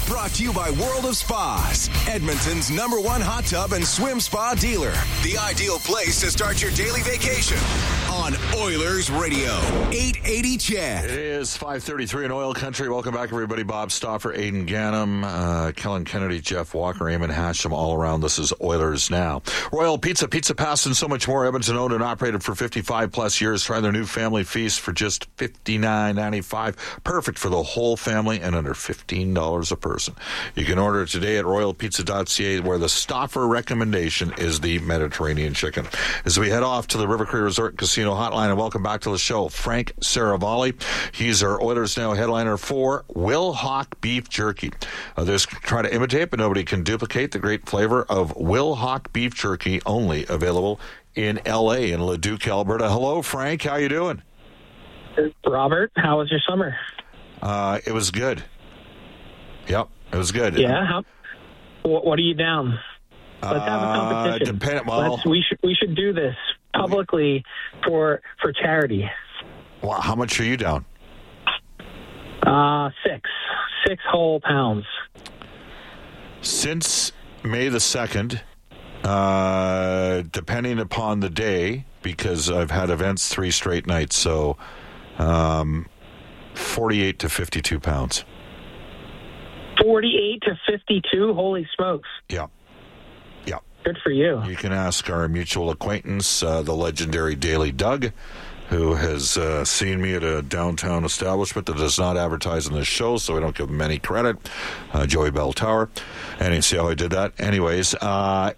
Brought to you by World of Spas, Edmonton's #1 hot tub and swim spa dealer. The ideal place to start your daily vacation on Oilers Radio, 880 CHED. It is 5:33 in Oil Country. Welcome back, everybody. Bob Stauffer, Aidan Gannam, Kellen Kennedy, Jeff Walker, Eamon Hashem, all around. This is Oilers Now. Royal Pizza, Pizza Pasta, and so much more. Edmonton owned and operated for 55 plus years. Try their new family feast for just $59.95. Perfect for the whole family and under $15 a person. You can order today at royalpizza.ca, where the Stauffer recommendation is the Mediterranean chicken. As we head off to the River Cree Resort Casino Hotline, and welcome back to the show, Frank Saravalli. He's our Oilers Now headliner for Will Hawk Beef Jerky. Others try to imitate, but nobody can duplicate the great flavor of Will Hawk Beef Jerky, only available in L.A. in Leduc, Alberta. Hello, Frank. How you doing? Robert, how was your summer? It was good. Yep, it was good. Yeah. What are you down? Let's have a competition. We should do this publicly for charity. Wow, how much are you down? 6 whole pounds. Since May the 2nd, depending upon the day, because I've had events 3 straight nights, so 48 to 52 pounds. 48 to 52? Holy smokes. Yeah. Good for you. You can ask our mutual acquaintance, the legendary Daily Doug, who has seen me at a downtown establishment that does not advertise in this show, so we don't give him any credit. Joey Bell Tower. And you see how I did that? Anyways, so...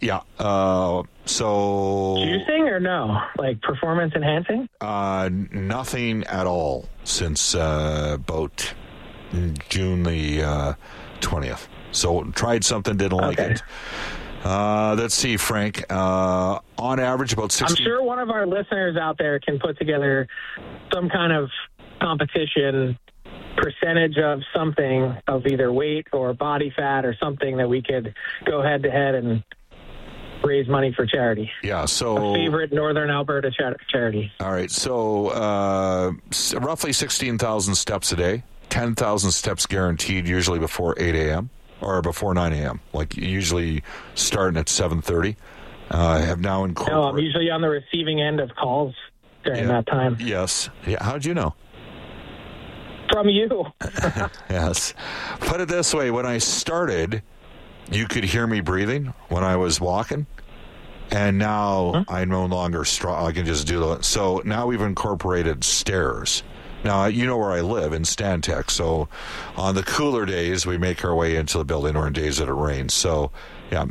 Juicing or no? Like performance enhancing? Nothing at all since about June the 20th. So tried something, didn't like it. Let's see, Frank. On average, about 60... I'm sure one of our listeners out there can put together some kind of competition, percentage of something, of either weight or body fat or something that we could go head-to-head and raise money for charity. Yeah, so... A favorite Northern Alberta charity. All right, so roughly 16,000 steps a day, 10,000 steps guaranteed, usually before 8 a.m. or before 9 a.m., like usually starting at 7:30. I have now incorporated... No, I'm usually on the receiving end of calls during that time. Yes. Yeah. How'd you know? From you. Yes. Put it this way, when I started, you could hear me breathing when I was walking, and now I no longer strong. I can just do it. So now we've incorporated stairs. Now, you know where I live, in Stantec, so on the cooler days, we make our way into the building, or in days that it rains. So, yeah,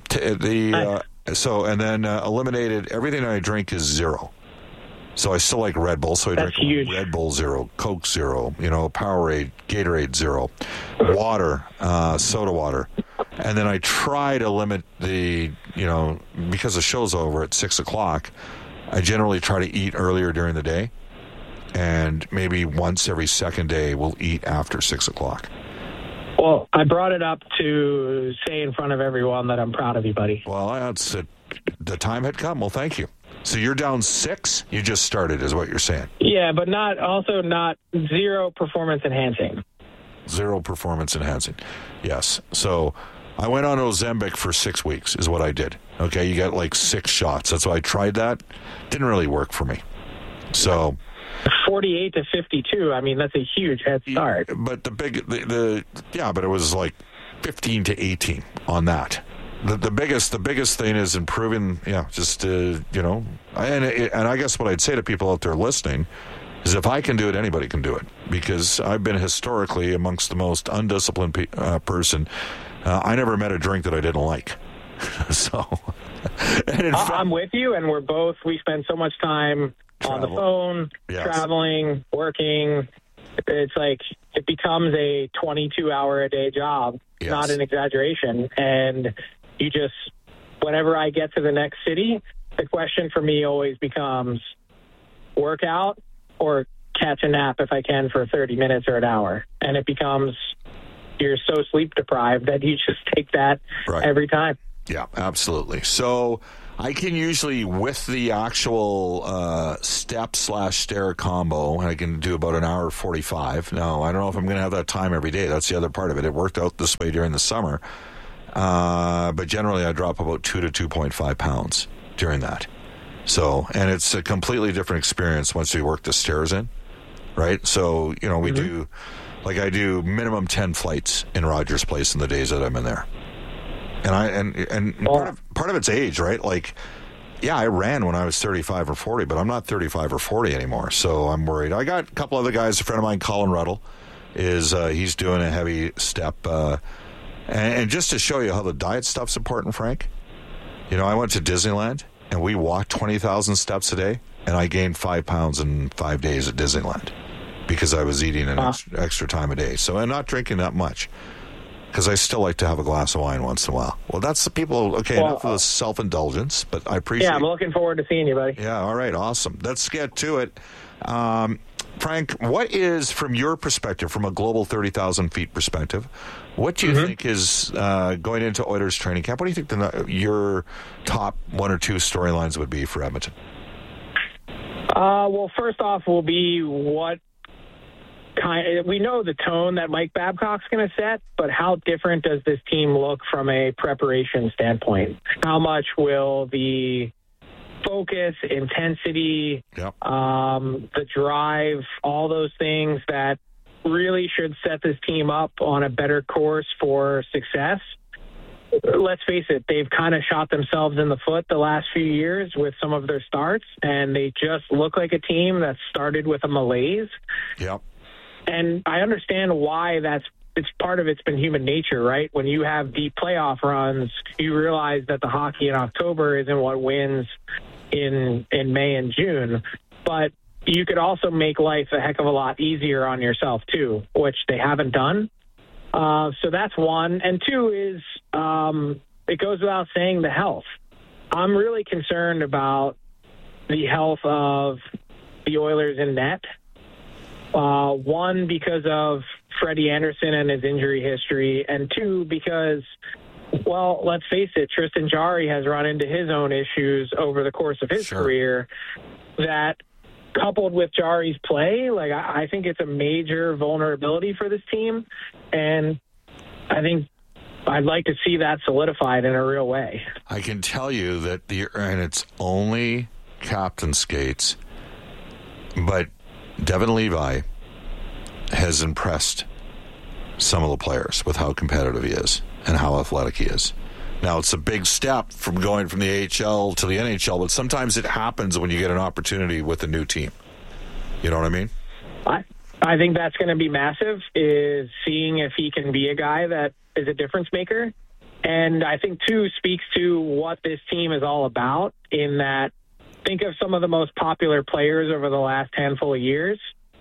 and then eliminated everything I drink is zero. So I still like Red Bull, so I drink Red Bull zero, Coke zero, Powerade, Gatorade zero, water, soda water. And then I try to limit because the show's over at 6 o'clock, I generally try to eat earlier during the day. And maybe once every second day we'll eat after 6 o'clock. Well, I brought it up to say in front of everyone that I'm proud of you, buddy. Well, that's it. The time had come. Well, thank you. So you're down 6? You just started, is what you're saying? Yeah, but not zero performance enhancing. Zero performance enhancing. Yes. So I went on Ozempic for 6 weeks is what I did. Okay, you got like 6 shots. That's why I tried that. Didn't really work for me. So... 48 to 52. I mean, that's a huge head start. But but it was like 15 to 18 on that. The biggest thing is improving. Yeah, just and I guess what I'd say to people out there listening is, if I can do it, anybody can do it, because I've been historically amongst the most undisciplined person. I never met a drink that I didn't like. So, I'm with you, and we spend so much time on the phone, traveling, working. It's like it becomes a 22-hour-a-day job, not an exaggeration. And you just, whenever I get to the next city, the question for me always becomes work out or catch a nap if I can for 30 minutes or an hour. And it becomes, you're so sleep deprived that you just take that every time. Yeah, absolutely. So I can usually, with the actual step/stair combo, I can do about an hour 45. Now, I don't know if I'm going to have that time every day. That's the other part of it. It worked out this way during the summer. But generally, I drop about 2 to 2.5 pounds during that. So, and it's a completely different experience once we work the stairs in, right? So, we do, like I do minimum 10 flights in Rogers Place in the days that I'm in there. And part of it's age, right? Like, yeah, I ran when I was 35 or 40, but I'm not 35 or 40 anymore, so I'm worried. I got a couple other guys. A friend of mine, Colin Ruddle, he's doing a heavy step. And just to show you how the diet stuff's important, Frank, I went to Disneyland, and we walked 20,000 steps a day, and I gained 5 pounds in 5 days at Disneyland because I was eating an extra time a day. So, and not drinking that much. Because I still like to have a glass of wine once in a while. Well, that's the people. Okay, enough of the self-indulgence, but I appreciate it. Yeah, I'm looking forward to seeing you, buddy. Yeah, all right, awesome. Let's get to it. Frank, what is, from your perspective, from a global 30,000 feet perspective, what do you think is going into Oilers training camp? What do you think your top 1 or 2 storylines would be for Edmonton? Well, first off will be we know the tone that Mike Babcock's going to set, but how different does this team look from a preparation standpoint? How much will the focus, intensity, the drive, all those things that really should set this team up on a better course for success? Let's face it, they've kind of shot themselves in the foot the last few years with some of their starts, and they just look like a team that started with a malaise. Yep. And I understand why it's been human nature, right? When you have deep playoff runs, you realize that the hockey in October isn't what wins in May and June. But you could also make life a heck of a lot easier on yourself, too, which they haven't done. So that's one. And two is it goes without saying the health. I'm really concerned about the health of the Oilers in net. One, because of Freddie Anderson and his injury history, and two, because, well, let's face it, Tristan Jarry has run into his own issues over the course of his career that, coupled with Jarry's play, I think it's a major vulnerability for this team, and I think I'd like to see that solidified in a real way. I can tell you that and it's only captain skates, but Devin Levi has impressed some of the players with how competitive he is and how athletic he is. Now, it's a big step from going from the AHL to the NHL, but sometimes it happens when you get an opportunity with a new team. You know what I mean? I think that's going to be massive, is seeing if he can be a guy that is a difference maker. And I think, too, speaks to what this team is all about, in that think of some of the most popular players over the last handful of years.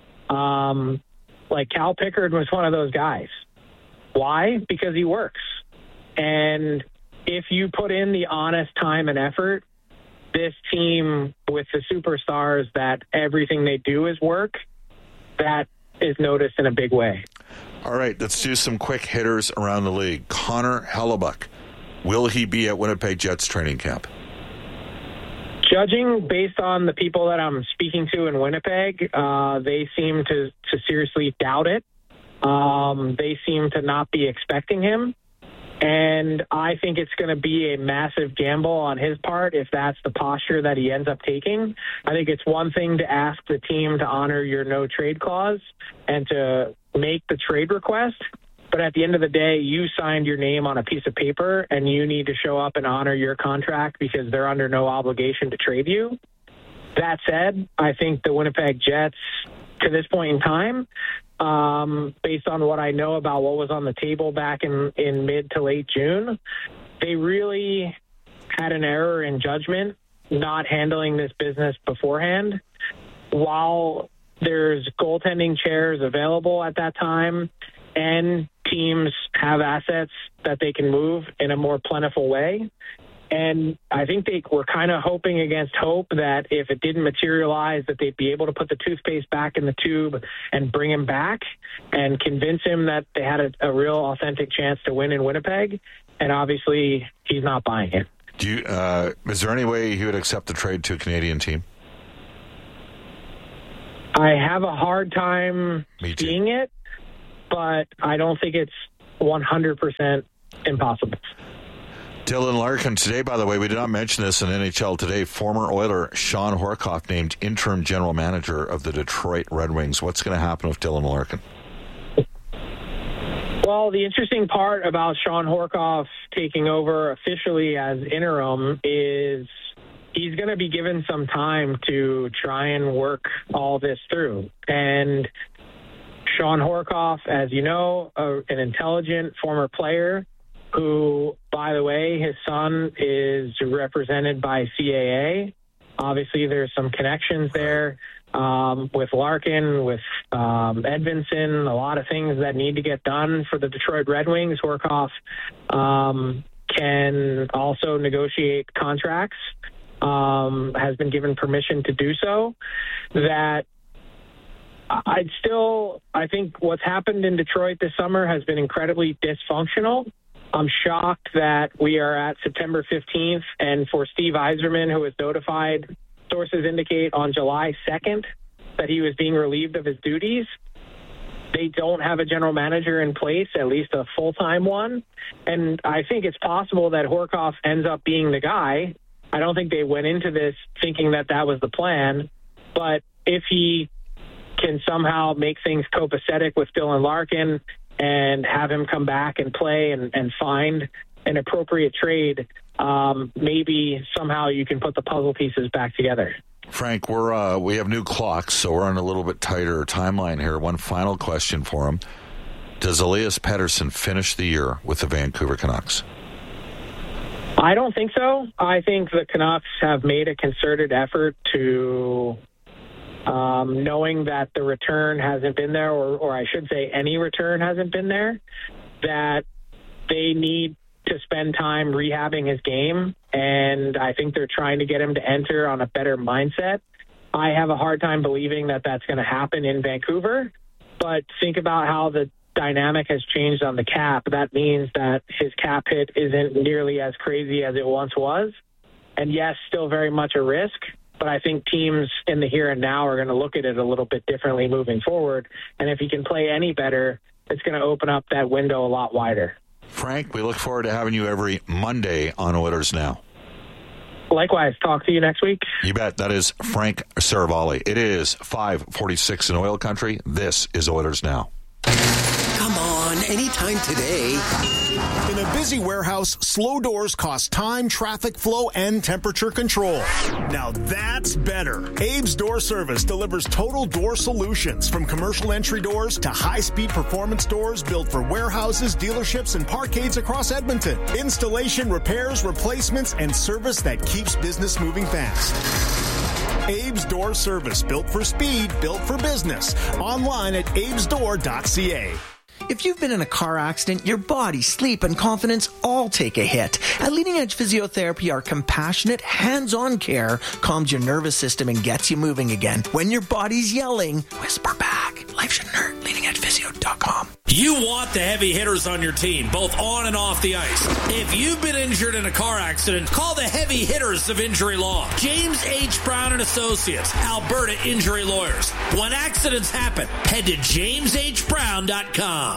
Like Cal Pickard was one of those guys. Why? Because he works. And if you put in the honest time and effort, this team with the superstars that everything they do is work, that is noticed in a big way. All right, let's do some quick hitters around the league. Connor Hellebuyck, will he be at Winnipeg Jets training camp? Judging based on the people that I'm speaking to in Winnipeg, they seem to seriously doubt it. They seem to not be expecting him. And I think it's going to be a massive gamble on his part if that's the posture that he ends up taking. I think it's one thing to ask the team to honor your no-trade clause and to make the trade request. But at the end of the day, you signed your name on a piece of paper, and you need to show up and honor your contract because they're under no obligation to trade you. That said, I think the Winnipeg Jets, to this point in time, based on what I know about what was on the table back in mid to late June, they really had an error in judgment not handling this business beforehand. While there's goaltending chairs available at that time, and teams have assets that they can move in a more plentiful way. And I think they were kind of hoping against hope that if it didn't materialize, that they'd be able to put the toothpaste back in the tube and bring him back and convince him that they had a real authentic chance to win in Winnipeg. And obviously, he's not buying it. Is there any way he would accept the trade to a Canadian team? I have a hard time seeing it, but I don't think it's 100% impossible. Dylan Larkin today, by the way, we did not mention this in NHL Today. Former Oiler Shawn Horcoff named interim general manager of the Detroit Red Wings. What's going to happen with Dylan Larkin? Well, the interesting part about Shawn Horcoff taking over officially as interim is he's going to be given some time to try and work all this through. And Shawn Horcoff, as you know, an intelligent former player who, by the way, his son is represented by CAA. Obviously, there's some connections there with Larkin, with Edvinsson, a lot of things that need to get done for the Detroit Red Wings. Horcoff can also negotiate contracts, has been given permission to do so. That I think what's happened in Detroit this summer has been incredibly dysfunctional. I'm shocked that we are at September 15th, and for Steve Yzerman, who was notified, sources indicate on July 2nd, that he was being relieved of his duties. They don't have a general manager in place, at least a full-time one. And I think it's possible that Horcoff ends up being the guy. I don't think they went into this thinking that that was the plan. But if he can somehow make things copacetic with Dylan Larkin and have him come back and play and find an appropriate trade, maybe somehow you can put the puzzle pieces back together. Frank, we have new clocks, so we're on a little bit tighter timeline here. One final question for him. Does Elias Pettersson finish the year with the Vancouver Canucks? I don't think so. I think the Canucks have made a concerted effort to, knowing that the return hasn't been there, or I should say any return hasn't been there, that they need to spend time rehabbing his game, and I think they're trying to get him to enter on a better mindset. I have a hard time believing that that's going to happen in Vancouver, but think about how the dynamic has changed on the cap. That means that his cap hit isn't nearly as crazy as it once was, and yes, still very much a risk, but I think teams in the here and now are going to look at it a little bit differently moving forward, and if he can play any better, it's going to open up that window a lot wider. Frank, we look forward to having you every Monday on Oilers Now. Likewise. Talk to you next week. You bet. That is Frank Saravalli. It is 5:46 in oil country. This is Oilers Now. Come on, anytime today. In a busy warehouse, slow doors cost time, traffic flow, and temperature control. Now that's better. Abe's Door Service delivers total door solutions, from commercial entry doors to high-speed performance doors built for warehouses, dealerships, and parkades across Edmonton. Installation, repairs, replacements, and service that keeps business moving fast. Abe's Door Service, built for speed, built for business. Online at abesdoor.ca. If you've been in a car accident, your body, sleep, and confidence all take a hit. At Leading Edge Physiotherapy, our compassionate, hands-on care calms your nervous system and gets you moving again. When your body's yelling, whisper back. Life shouldn't hurt. LeadingEdgePhysio.com. You want the heavy hitters on your team, both on and off the ice. If you've been injured in a car accident, call the heavy hitters of Injury Law. James H. Brown and Associates, Alberta Injury Lawyers. When accidents happen, head to jameshbrown.com.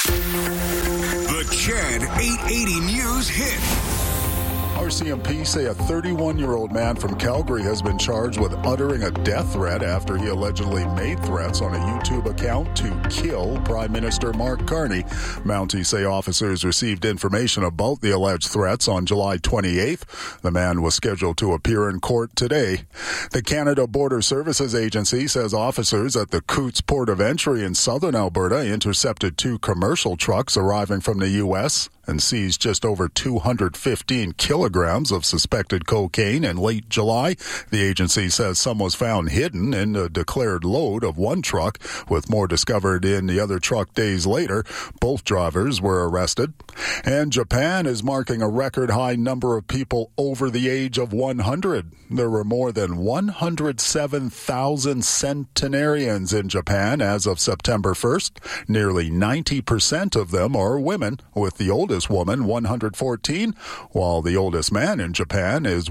The Chad 880 News Hit. RCMP say a 31-year-old man from Calgary has been charged with uttering a death threat after he allegedly made threats on a YouTube account to kill Prime Minister Mark Carney. Mounties say officers received information about the alleged threats on July 28th. The man was scheduled to appear in court today. The Canada Border Services Agency says officers at the Coutts Port of Entry in southern Alberta intercepted 2 commercial trucks arriving from the U.S. and seized just over 215 kilograms of suspected cocaine in late July. The agency says some was found hidden in the declared load of one truck, with more discovered in the other truck days later. Both drivers were arrested. And Japan is marking a record high number of people over the age of 100. There were more than 107,000 centenarians in Japan as of September 1st. Nearly 90% of them are women, with the oldest woman 114, while the oldest oldest man in Japan is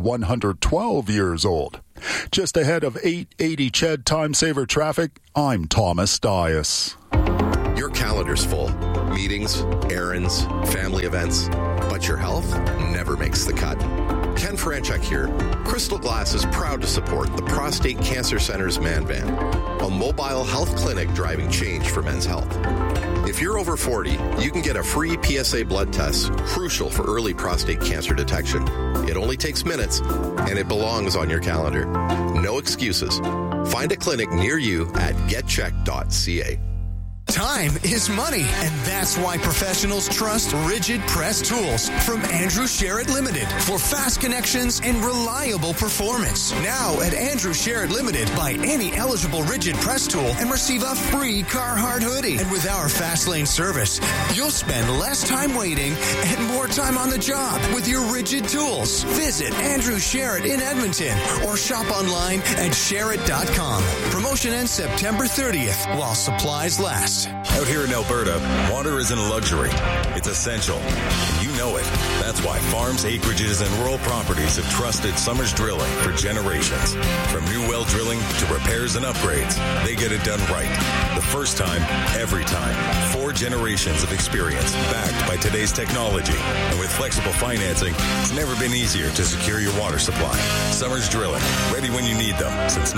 112 years old. Just ahead of 880 CHED Time Saver Traffic, I'm Thomas Dias. Your calendar's full. Meetings, errands, family events. But your health never makes the cut. Ken Franchuk here. Crystal Glass is proud to support the Prostate Cancer Center's Man Van, a mobile health clinic driving change for men's health. If you're over 40, you can get a free PSA blood test, crucial for early prostate cancer detection. It only takes minutes, and it belongs on your calendar. No excuses. Find a clinic near you at getcheck.ca. Time is money, and that's why professionals trust Rigid Press Tools from Andrew Sherritt Limited for fast connections and reliable performance. Now at Andrew Sherritt Limited, buy any eligible Rigid Press tool and receive a free Carhartt hoodie. And with our Fast Lane service, you'll spend less time waiting and more time on the job with your Rigid tools. Visit Andrew Sherritt in Edmonton or shop online at Sherritt.com. Promotion ends September 30th while supplies last. Out here in Alberta, water isn't a luxury. It's essential. And you know it. That's why farms, acreages, and rural properties have trusted Summers Drilling for generations. From new well drilling to repairs and upgrades, they get it done right. The first time, every time. 4 generations of experience backed by today's technology. And with flexible financing, it's never been easier to secure your water supply. Summers Drilling, ready when you need them since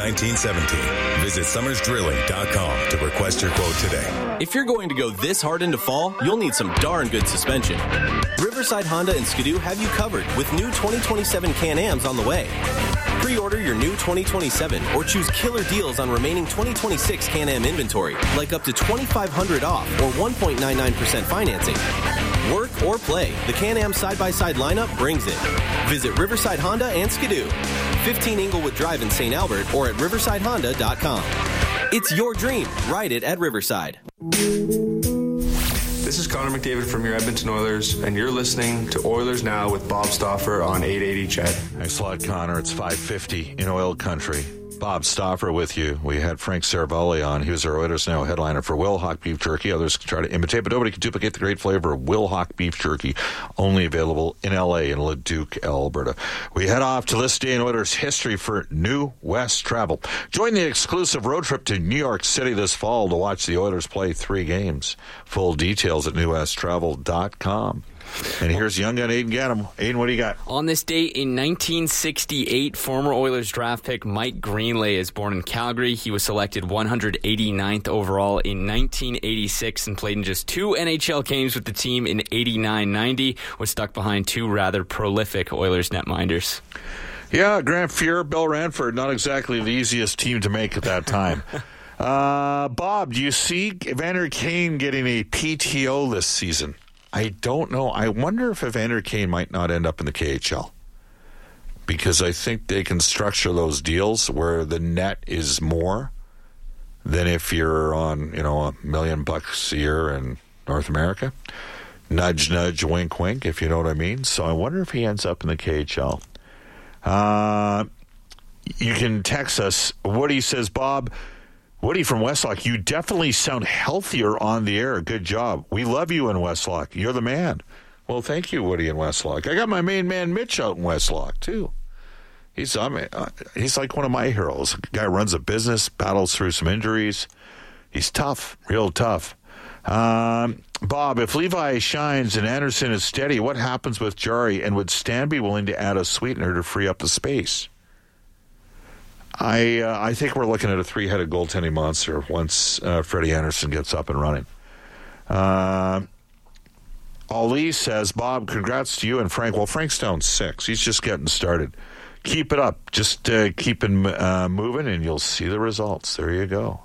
1917. Visit summersdrilling.com to request your quote today. If you're going to go this hard into fall, you'll need some darn good suspension. Riverside Honda and Skidoo have you covered with new 2027 Can-Ams on the way. Pre-order your new 2027 or choose killer deals on remaining 2026 Can-Am inventory, like up to $2,500 off or 1.99% financing. Work or play, the Can-Am side-by-side lineup brings it. Visit Riverside Honda and Skidoo, 15 Inglewood Drive in St. Albert or at riversidehonda.com. It's your dream. Ride it at Riverside. This is Connor McDavid from your Edmonton Oilers, and you're listening to Oilers Now with Bob Stauffer on 880 CHED. Thanks a lot, Connor. It's 5:50 in oil country. Bob Stauffer with you. We had Frank Saravalli on. He was our Oilers Now headliner for Wilhauk Beef Jerky. Others can try to imitate, but nobody can duplicate the great flavor of Wilhauk Beef Jerky, only available in L.A. in Leduc, Alberta. We head off to this day in Oilers history for New West travel. Join the exclusive road trip to New York City this fall to watch the Oilers play 3 games. Full details at newwesttravel.com. And here's young gun Aiden Ganem. Aiden, what do you got? On this date in 1968, former Oilers draft pick Mike Greenlay is born in Calgary. He was selected 189th overall in 1986 and played in just 2 NHL games with the team in 89-90. Was stuck behind 2 rather prolific Oilers netminders. Yeah, Grant Fuhr, Bill Ranford, not exactly the easiest team to make at that time. Bob, do you see Evander Kane getting a PTO this season? I don't know. I wonder if Evander Kane might not end up in the KHL, because I think they can structure those deals where the net is more than if you're on, $1 million a year in North America. Nudge, nudge, wink, wink, if you know what I mean. So I wonder if he ends up in the KHL. You can text us. Woody says, Bob, Woody from Westlock, you definitely sound healthier on the air. Good job. We love you in Westlock. You're the man. Well, thank you, Woody in Westlock. I got my main man, Mitch, out in Westlock, too. He's like one of my heroes. Guy runs a business, battles through some injuries. He's tough, real tough. Bob, if Levi shines and Anderson is steady, what happens with Jari? And would Stan be willing to add a sweetener to free up the space? I think we're looking at a 3-headed goaltending monster once Freddie Anderson gets up and running. Ali says, Bob, congrats to you and Frank. Well, Frank's down 6. He's just getting started. Keep it up. Just keep it moving, and you'll see the results. There you go.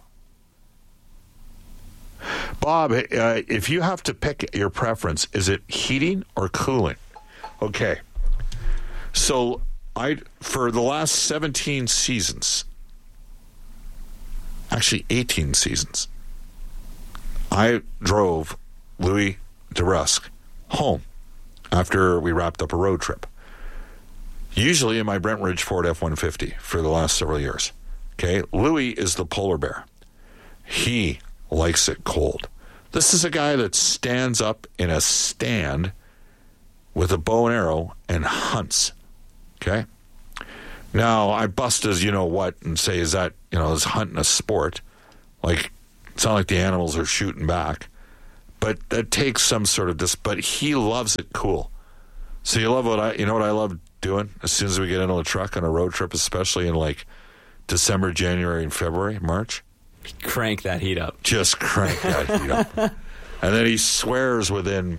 Bob, if you have to pick your preference, is it heating or cooling? Okay. So for the last 17 seasons, actually 18 seasons, I drove Louis DeRusk home after we wrapped up a road trip. Usually in my Brentridge Ford F-150 for the last several years. Okay, Louis is the polar bear. He likes it cold. This is a guy that stands up in a stand with a bow and arrow and hunts. Okay? Now, I bust as you-know-what and say, is that, is hunting a sport? Like, it's not like the animals are shooting back. But that takes some sort of this. But he loves it cool. So you love what I love doing as soon as we get into the truck on a road trip, especially in like December, January, and February, March? Crank that heat up. Just crank that heat up. And then he swears within,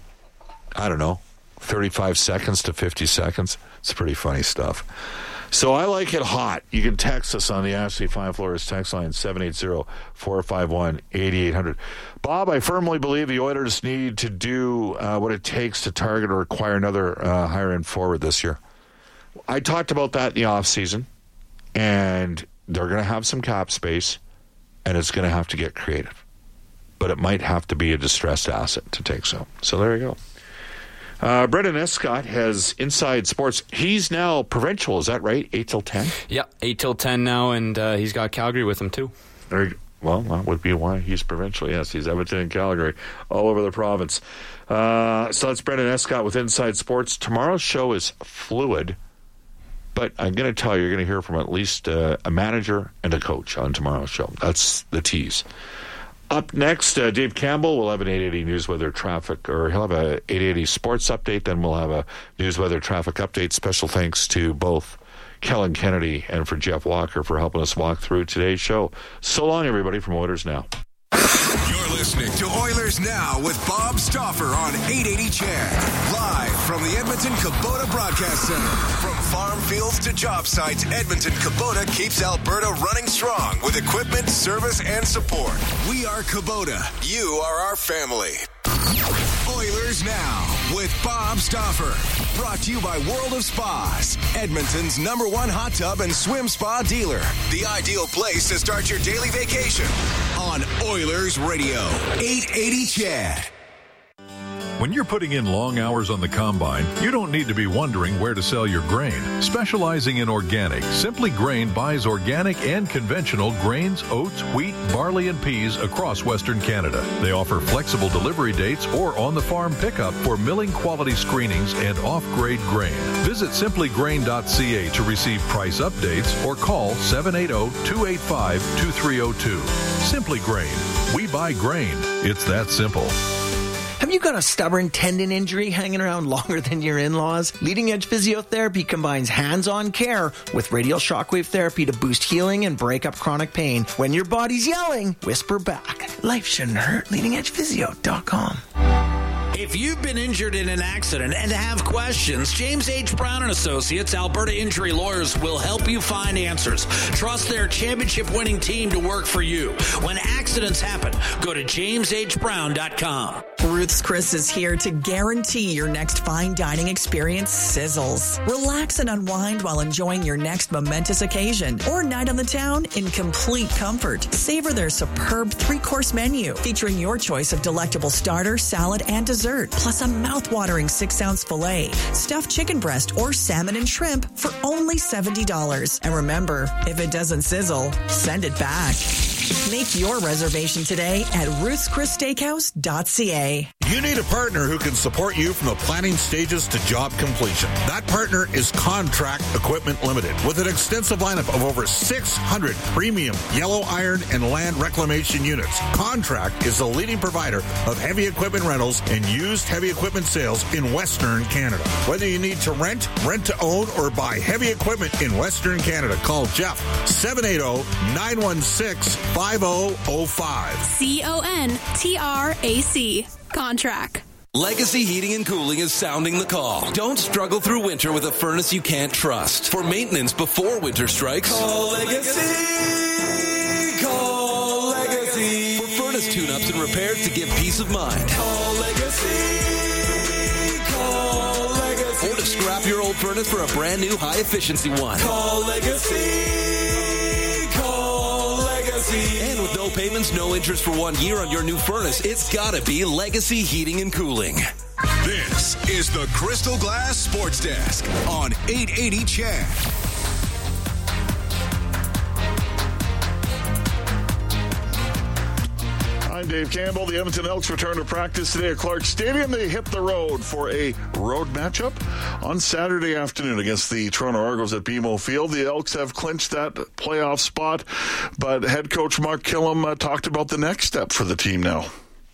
35 seconds to 50 seconds. It's pretty funny stuff. So I like it hot. You can text us on the Ashley Fine Floors text line 780-451-8800. Bob, I firmly believe the Oilers need to do what it takes to target or acquire another higher-end forward this year. I talked about that in the offseason, and they're going to have some cap space, and it's going to have to get creative. But it might have to be a distressed asset to take so. So there you go. Brendan Escott has Inside Sports. He's now provincial, is that right? 8 till 10? Yeah, 8 till 10 now, and he's got Calgary with him too. Well, that would be why he's provincial. Yes, he's Edmonton and Calgary, all over the province. So that's Brendan Escott with Inside Sports. Tomorrow's show is fluid, but I'm going to tell you, you're going to hear from at least a manager and a coach on tomorrow's show. That's the tease. Up next, Dave Campbell will have an 880 news weather traffic, or he'll have a 880 sports update. Then we'll have a news weather traffic update. Special thanks to both Kellen Kennedy and for Jeff Walker for helping us walk through today's show. So long, everybody, from Oilers Now. You're listening to Oilers Now with Bob Stauffer on 880 CHED. Live from the Edmonton Kubota Broadcast Center. From farm fields to job sites, Edmonton Kubota keeps Alberta running strong with equipment, service, and support. We are Kubota. You are our family. Oilers Now with Bob Stauffer. Brought to you by World of Spas, Edmonton's #1 hot tub and swim spa dealer. The ideal place to start your daily vacation on Oilers Radio, 880 CHED. When you're putting in long hours on the combine, you don't need to be wondering where to sell your grain. Specializing in organic, Simply Grain buys organic and conventional grains, oats, wheat, barley, and peas across Western Canada. They offer flexible delivery dates or on-the-farm pickup for milling quality screenings and off-grade grain. Visit simplygrain.ca to receive price updates or call 780-285-2302. Simply Grain. We buy grain. It's that simple. Have you got a stubborn tendon injury hanging around longer than your in-laws? Leading Edge Physiotherapy combines hands-on care with radial shockwave therapy to boost healing and break up chronic pain. When your body's yelling, whisper back. Life shouldn't hurt. LeadingEdgePhysio.com. If you've been injured in an accident and have questions, James H. Brown & Associates, Alberta Injury Lawyers, will help you find answers. Trust their championship-winning team to work for you. When accidents happen, go to jameshbrown.com. Ruth's Chris is here to guarantee your next fine dining experience sizzles. Relax and unwind while enjoying your next momentous occasion or night on the town in complete comfort. Savor their superb 3-course menu featuring your choice of delectable starter, salad, and dessert, plus a mouth-watering 6-ounce filet, stuffed chicken breast, or salmon and shrimp for only $70. And remember, if it doesn't sizzle, send it back. Make your reservation today at ruthschrissteakhouse.ca. You need a partner who can support you from the planning stages to job completion. That partner is Contract Equipment Limited, with an extensive lineup of over 600 premium yellow iron and land reclamation units. Contract is the leading provider of heavy equipment rentals and used heavy equipment sales in Western Canada. Whether you need to rent to own, or buy heavy equipment in Western Canada, call Jeff 780-916-5005. CONTRAC. Contract. Legacy Heating and Cooling is sounding the call. Don't struggle through winter with a furnace you can't trust. For maintenance before winter strikes, call Legacy. Call Legacy. For furnace tune-ups and repairs to give peace of mind, call Legacy. Call Legacy. Or to scrap your old furnace for a brand new high-efficiency one, call Legacy. Call Legacy. And with no payments, no interest for 1 year on your new furnace, it's gotta be Legacy Heating and Cooling. This is the Crystal Glass Sports Desk on 880 CHED. I'm Dave Campbell. The Edmonton Elks return to practice today at Clark Stadium. They hit the road for a road matchup on Saturday afternoon against the Toronto Argos at BMO Field. The Elks have clinched that playoff spot, but head coach Mark Killam talked about the next step for the team now.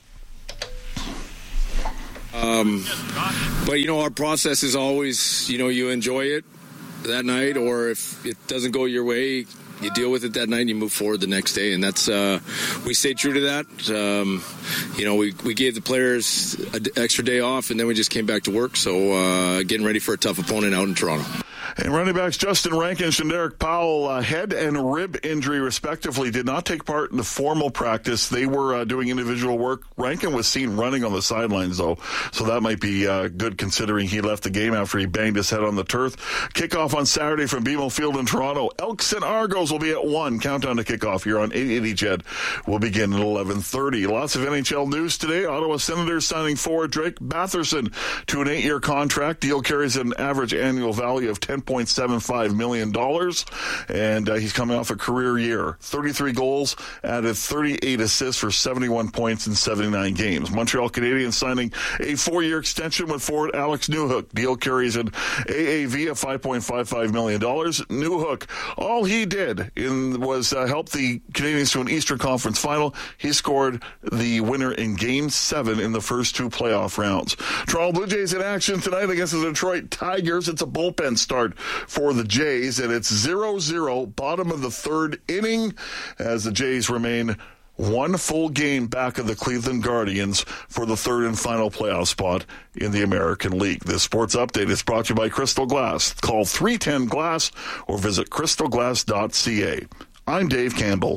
But, our process is always, you enjoy it that night, or if it doesn't go your way, you deal with it that night and you move forward the next day. And that's, we stayed true to that. We gave the players an extra day off, and then we just came back to work. So getting ready for a tough opponent out in Toronto. And running backs Justin Rankin and Shanderick Powell, head and rib injury respectively, did not take part in the formal practice. They were doing individual work. Rankin was seen running on the sidelines, though, so that might be good considering he left the game after he banged his head on the turf. Kickoff on Saturday from BMO Field in Toronto. Elks and Argos will be at 1. Countdown to kickoff here on 880 CHED will begin at 11:30. Lots of NHL news today. Ottawa Senators signing forward Drake Batherson to an 8-year contract. Deal carries an average annual value of $10.75 million, and he's coming off a career year. 33 goals, added 38 assists for 71 points in 79 games. Montreal Canadiens signing a 4-year extension with forward Alex Newhook. Deal carries an AAV of $5.55 million. Newhook, all he did was help the Canadiens to an Eastern Conference final. He scored the winner in Game 7 in the first 2 playoff rounds. Toronto Blue Jays in action tonight against the Detroit Tigers. It's a bullpen start for the Jays, and it's 0-0, bottom of the 3rd inning, as the Jays remain 1 full game back of the Cleveland Guardians for the 3rd and final playoff spot in the American League. This sports update is brought to you by Crystal Glass. Call 310-GLASS or visit crystalglass.ca. I'm Dave Campbell.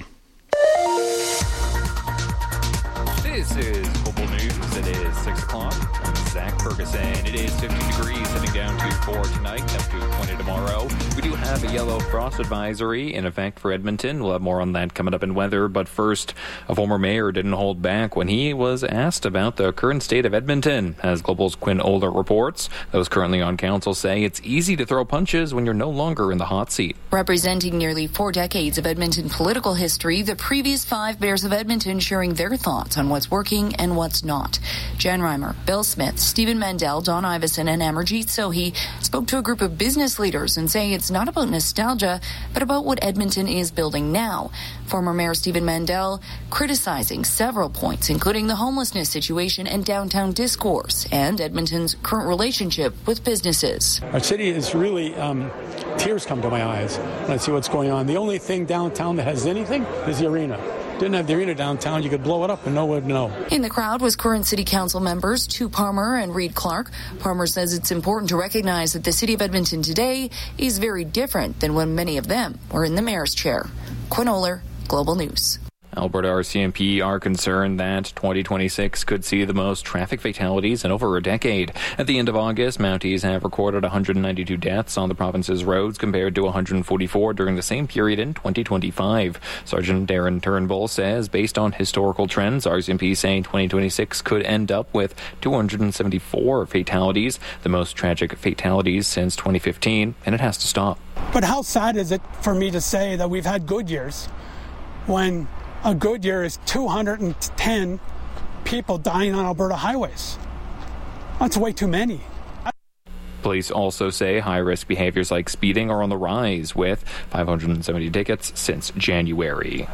This is Global News. It is 6 o'clock. I'm Zach Ferguson. It is 50 degrees heading down to 4 tonight, up to 20 tomorrow. We do have a yellow frost advisory in effect for Edmonton. We'll have more on that coming up in weather. But first, a former mayor didn't hold back when he was asked about the current state of Edmonton. As Global's Quinn Oler reports, those currently on council say it's easy to throw punches when you're no longer in the hot seat. Representing nearly 4 decades of Edmonton political history, the previous 5 mayors of Edmonton sharing their thoughts on what's working and what's not. Jan Reimer, Bill Smith, Stephen Mandel, Don Iveson, and Amarjeet Sohi spoke to a group of business leaders and say it's not about nostalgia, but about what Edmonton is building now. Former Mayor Stephen Mandel criticizing several points, including the homelessness situation and downtown discourse, and Edmonton's current relationship with businesses. Our city is really, tears come to my eyes when I see what's going on. The only thing downtown that has anything is the arena. Didn't have the arena downtown, you could blow it up and no one would know. In the crowd was current city council members Stu Palmer and Reed Clark. Palmer says it's important to recognize that the city of Edmonton today is very different than when many of them were in the mayor's chair. Quinn Oler, Global News. Alberta RCMP are concerned that 2026 could see the most traffic fatalities in over a decade. At the end of August, Mounties have recorded 192 deaths on the province's roads compared to 144 during the same period in 2025. Sergeant Darren Turnbull says based on historical trends, RCMP saying 2026 could end up with 274 fatalities, the most tragic fatalities since 2015, and it has to stop. But how sad is it for me to say that we've had good years when a good year is 210 people dying on Alberta highways? That's way too many. Police also say high-risk behaviors like speeding are on the rise, with 570 tickets since January.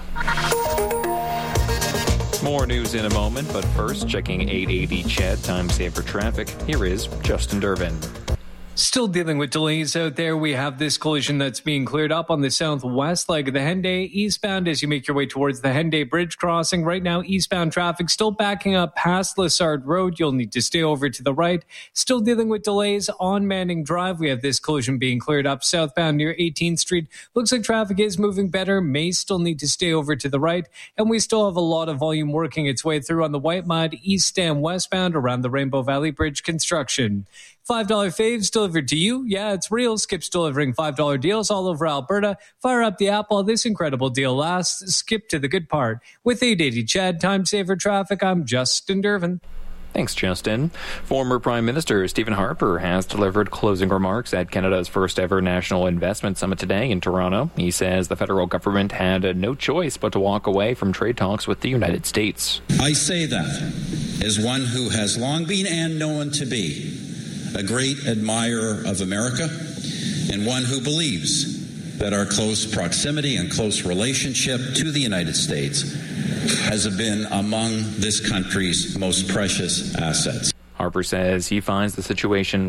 More news in a moment, but first, checking 880 CHED, time saver traffic. Here is Justin Durbin. Still dealing with delays out there. We have this collision that's being cleared up on the southwest leg of the Henday eastbound as you make your way towards the Henday Bridge crossing. Right now, eastbound traffic still backing up past Lessard Road. You'll need to stay over to the right. Still dealing with delays on Manning Drive. We have this collision being cleared up southbound near 18th Street. Looks like traffic is moving better. May still need to stay over to the right. And we still have a lot of volume working its way through on the White Mud east and westbound around the Rainbow Valley Bridge construction. $5 faves delivered to you. Yeah, it's real. Skip's delivering $5 deals all over Alberta. Fire up the app while this incredible deal lasts. Skip to the good part. With 880 CHED, time saver traffic, I'm Justin Durbin. Thanks, Justin. Former Prime Minister Stephen Harper has delivered closing remarks at Canada's first ever National Investment Summit today in Toronto. He says the federal government had no choice but to walk away from trade talks with the United States. I say that as one who has long been and known to be a great admirer of America and one who believes that our close proximity and close relationship to the United States has been among this country's most precious assets. Harper says he finds the situation